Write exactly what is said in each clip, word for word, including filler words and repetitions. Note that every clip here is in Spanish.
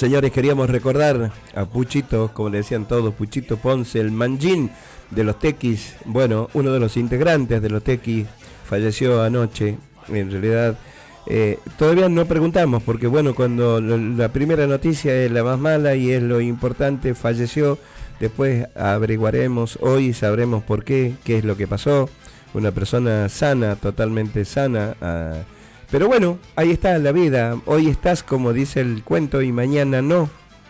Señores, queríamos recordar a Puchito, como le decían todos, Puchito Ponce, el manjín de los Tequis. Bueno, uno de los integrantes de los Tequis falleció anoche. En realidad, eh, todavía no preguntamos, porque bueno, cuando la primera noticia es la más mala y es lo importante, falleció. Después averiguaremos, hoy sabremos por qué, qué es lo que pasó. Una persona sana, totalmente sana. Uh, pero bueno, ahí está la vida. Hoy estás, como dice el cuento, y mañana no.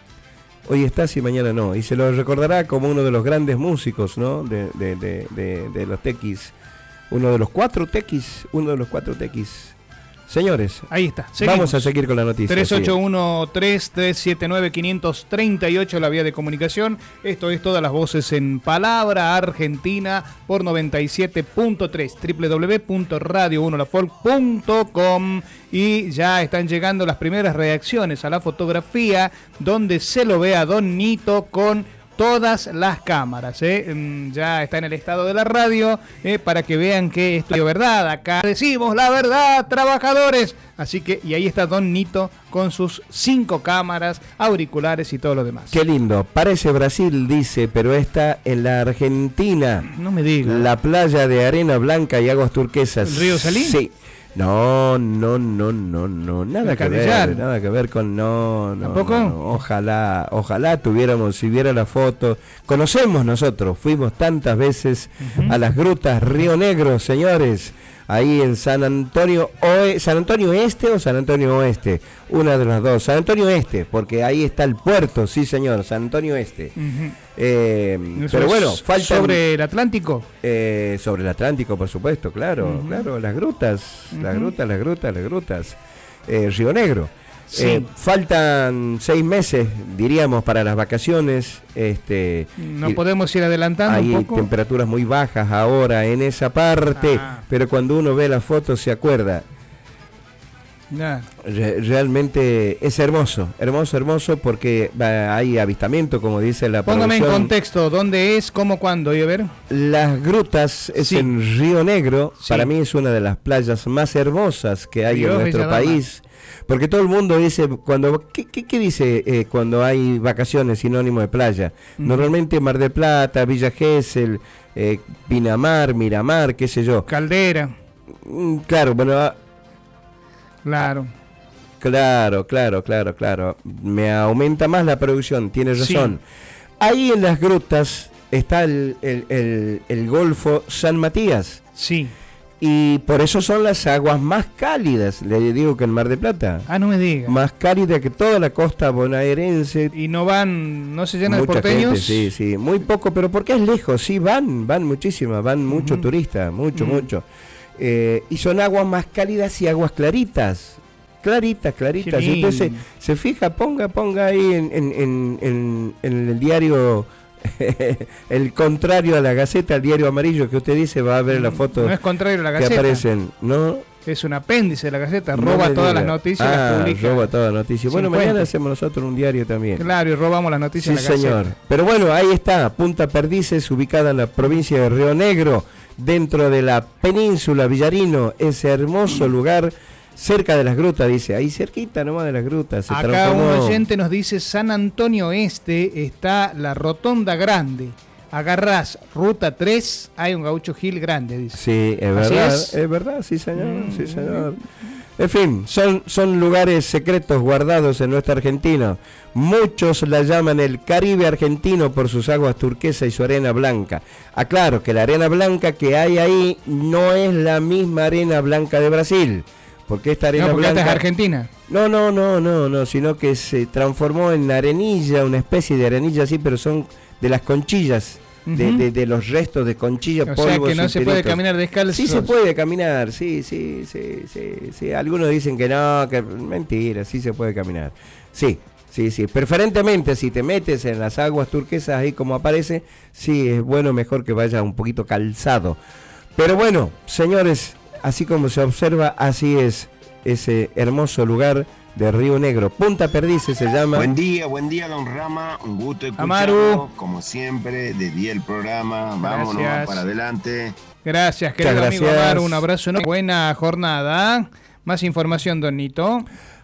Hoy estás y mañana no. Y se lo recordará como uno de los grandes músicos, ¿no? De, de, de, de, de los Tequis. Uno de los cuatro Tequis. Uno de los cuatro Tequis. Señores, ahí está. Seguimos. Vamos a seguir con la noticia. tres ocho uno, tres tres siete nueve, cinco tres ocho, la vía de comunicación. Esto es Todas las Voces en Palabra Argentina por noventa y siete punto tres, doble u doble u doble u punto radio uno la folk punto com. Y ya están llegando las primeras reacciones a la fotografía donde se lo ve a Don Nito con todas las cámaras, ¿eh? Ya está en el estado de la radio, ¿eh? Para que vean que esto es verdad. Acá decimos la verdad, trabajadores. Así que, y ahí está Don Nito con sus cinco cámaras, auriculares y todo lo demás. Qué lindo. Parece Brasil, dice, pero está en la Argentina. No me digas. La playa de arena blanca y aguas turquesas. ¿El río Salín? Sí. No, no, no, no, no, nada que ver, nada que ver con no, no, ¿Tampoco? No, ojalá, ojalá tuviéramos, si viera la foto, conocemos nosotros, fuimos tantas veces uh-huh. a las grutas Río Negro, señores, ahí en San Antonio, Oe, San Antonio Este o San Antonio Oeste, una de las dos, San Antonio Este, porque ahí está el puerto, sí señor, San Antonio Este. Uh-huh. Eh, pero bueno, falta sobre el Atlántico. Eh, sobre el Atlántico, por supuesto, claro, uh-huh. claro, las grutas, uh-huh. las grutas, las grutas, las grutas, eh, Río Negro. Sí. Eh, faltan seis meses, diríamos, para las vacaciones. Este, no podemos ir adelantando hay un poco. Hay temperaturas muy bajas ahora en esa parte, ah. pero cuando uno ve las fotos se acuerda. Nah. Re- realmente es hermoso, hermoso, hermoso, porque va, hay avistamiento, como dice la Póngame producción. en contexto, ¿dónde es, cómo, cuándo? ¿Y a ver? Las Grutas es sí. en Río Negro, sí. para mí es una de las playas más hermosas que hay Río en nuestro país, porque todo el mundo dice, cuando ¿qué, qué, qué dice eh, cuando hay vacaciones sinónimo de playa? Mm. Normalmente Mar del Plata, Villa Gesell, eh, Pinamar, Miramar, qué sé yo. Caldera. Mm, claro, bueno... Claro. Claro, claro, claro, claro. Me aumenta más la producción, tienes razón. Sí. Ahí en las grutas está el, el, el, el Golfo San Matías. Sí. Y por eso son las aguas más cálidas, le digo que en Mar del Plata. Ah, no me digas. Más cálida que toda la costa bonaerense. ¿Y no van, no se llenan de porteños? Gente, sí, sí, muy poco, pero porque es lejos, sí, van, van muchísimas, van mucho uh-huh. turistas, mucho, uh-huh. mucho. Eh, y son aguas más cálidas y aguas claritas, claritas, claritas. Entonces, se fija, ponga, ponga ahí en, en, en, en, en el diario, el contrario a la Gaceta, el diario amarillo que usted dice, va a ver la foto. No es contrario a la Gaceta. Que aparecen, ¿no? Es un apéndice de la Gaceta, roba no todas las noticias y ah, las publica. roba todas las noticias. Bueno, fuente. Mañana hacemos nosotros un diario también. Claro, y robamos las noticias sí, de la Gaceta. Señor. Pero bueno, ahí está, Punta Perdices, ubicada en la provincia de Río Negro, dentro de la península Villarino, ese hermoso lugar, cerca de las grutas, dice, ahí cerquita nomás de las grutas. Se Acá transformó... un oyente nos dice, San Antonio Este está la Rotonda Grande. Agarrás Ruta tres, hay un Gaucho Gil grande, dice. Sí, es ¿Así verdad, es? es verdad, sí señor, mm. sí señor. En fin, son, son lugares secretos guardados en nuestra Argentina. Muchos la llaman el Caribe argentino por sus aguas turquesas y su arena blanca. Aclaro que la arena blanca que hay ahí no es la misma arena blanca de Brasil. Porque esta arena no, porque blanca... esta es Argentina. No, no, no, no, no, sino que se transformó en arenilla, una especie de arenilla así, pero son de las conchillas. Uh-huh. De, de, de los restos de conchilla, o polvos. sea que no se puede caminar descalzo. Sí se puede caminar, sí, sí, sí, sí, sí. Algunos dicen que no, que mentira, sí se puede caminar. Sí, sí, sí. Preferentemente si te metes en las aguas turquesas ahí como aparece, sí es bueno, mejor que vaya un poquito calzado. Pero bueno, señores, así como se observa, así es ese hermoso lugar de Río Negro. Punta Perdices se llama. Buen día, buen día, don Rama. Un gusto escucharlo. Amaru. Como siempre, de día el programa. Vámonos Gracias. para adelante. Gracias, querido Muchas amigo gracias. Amaru. Un abrazo. ¿No? Buena jornada. Más información, don Nito.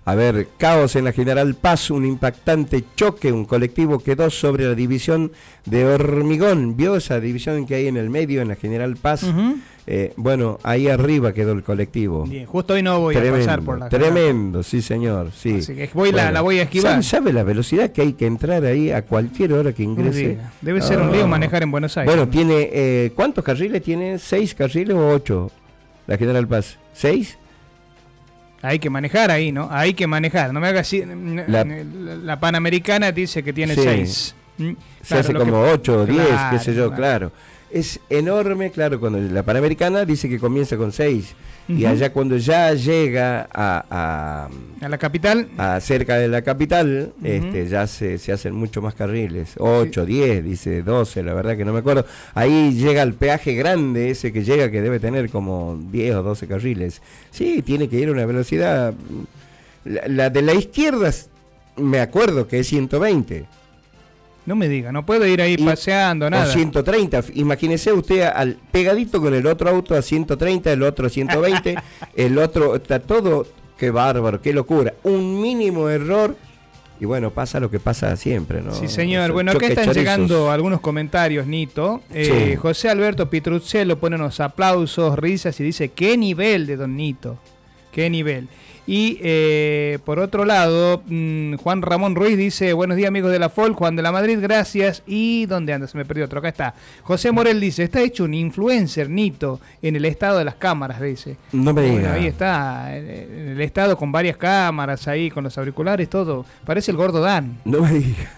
A ver, caos en la General Paz, un impactante choque, un colectivo quedó sobre la división de Hormigón. ¿Vio esa división que hay en el medio, en la General Paz? Uh-huh. Eh, bueno, ahí arriba quedó el colectivo. Bien, justo hoy no voy tremendo, a pasar por la Tremendo, sí señor, sí. Así que voy bueno, la, la voy a esquivar. ¿Sabe, ¿Sabe la velocidad que hay que entrar ahí a cualquier hora que ingrese? Debe ser oh. un lío manejar en Buenos Aires. Bueno, ¿no? tiene, eh, ¿cuántos carriles tiene? ¿Seis carriles o ocho? La General Paz, ¿seis? Hay que manejar ahí, ¿no? Hay que manejar. No me hagas así. La, la Panamericana dice que tiene sí. seis. ¿Mm? Se claro, hace como que, ocho o diez, claro, qué sé yo, claro. claro. Es enorme, claro, cuando la Panamericana dice que comienza con seis. Uh-huh. Y allá cuando ya llega a... A, ¿A la capital? A cerca de la capital, uh-huh. este, ya se, se hacen mucho más carriles. ocho, sí. diez, dice doce, la verdad que no me acuerdo. Ahí llega el peaje grande ese que llega, que debe tener como diez o doce carriles. Sí, tiene que ir a una velocidad... La, la de la izquierda, me acuerdo que es ciento veinte. No me diga, no puedo ir ahí y, paseando, nada. O ciento treinta, imagínese usted al pegadito con el otro auto a ciento treinta, el otro a ciento veinte, el otro, está todo, qué bárbaro, qué locura. Un mínimo error y bueno, pasa lo que pasa siempre, ¿no? Sí, señor. Eso, bueno, acá están chorizos. Llegando algunos comentarios, Nito. Eh, sí. José Alberto Pitruzzello pone unos aplausos, risas y dice, qué nivel de Don Nito, qué nivel. Y eh, por otro lado, mmm, Juan Ramón Ruiz dice, buenos días amigos de la Folk, Juan de la Madrid, gracias. ¿Y dónde anda? Se me perdió otro, acá está. José Morel dice, está hecho un influencer, Nito, en el estado de las cámaras, dice. No me diga. Bueno, ahí está, en el estado con varias cámaras ahí, con los auriculares, todo. Parece el gordo Dan. No me diga.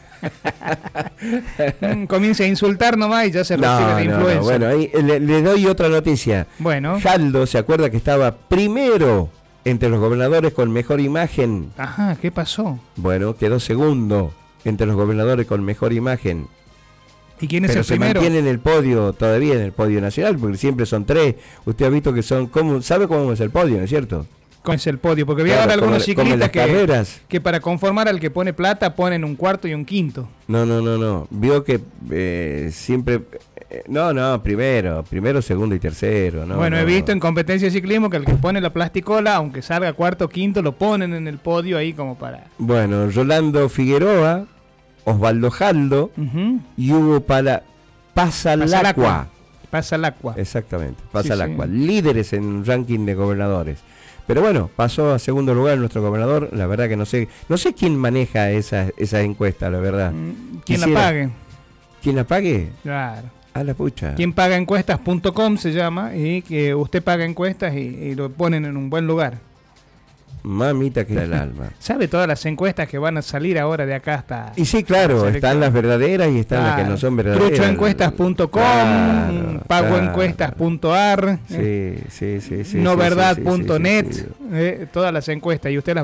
Comienza a insultar nomás y ya se no, recibe de no, influencer. No, bueno, ahí le, le doy otra noticia. Bueno. Jaldo, ¿se acuerda que estaba primero entre los gobernadores con mejor imagen? Ajá, ¿qué pasó? Bueno, quedó segundo entre los gobernadores con mejor imagen. ¿Y quién es Pero el primero? Pero se mantiene en el podio, todavía en el podio nacional, porque siempre son tres. Usted ha visto que son, ¿cómo, ¿sabe cómo es el podio, no es cierto? ¿Cómo es el podio? Porque había claro, algunos como, ciclistas como que, que para conformar al que pone plata ponen un cuarto y un quinto. No, no, no, no. Vio que eh, siempre... No, no, primero, primero, segundo y tercero. No, bueno, no, he visto en competencia de ciclismo que el que pone la plasticola, aunque salga cuarto o quinto, lo ponen en el podio ahí como para... Bueno, Rolando Figueroa, Osvaldo Jaldo uh-huh. y Hugo Pala, Pasalacqua. Pasalacqua. Exactamente, Pasalacqua. Sí, sí. Líderes en un ranking de gobernadores. Pero bueno, pasó a segundo lugar nuestro gobernador. La verdad que no sé, no sé quién maneja esa, esa encuesta, la verdad. ¿Quién Quisiera, la pague? ¿Quién la pague? Claro. A la pucha. Quien paga encuestas punto com se llama, y que usted paga encuestas y, y lo ponen en un buen lugar. Mamita que el alma. ¿Sabe todas las encuestas que van a salir ahora de acá hasta... Y sí, claro, están las verdaderas y están claro. las que no son verdaderas. truchoencuestas punto com, claro, pagoencuestas punto ar, claro. sí, sí, sí, sí, noverdad punto net, sí, sí, sí, sí. eh, todas las encuestas y usted las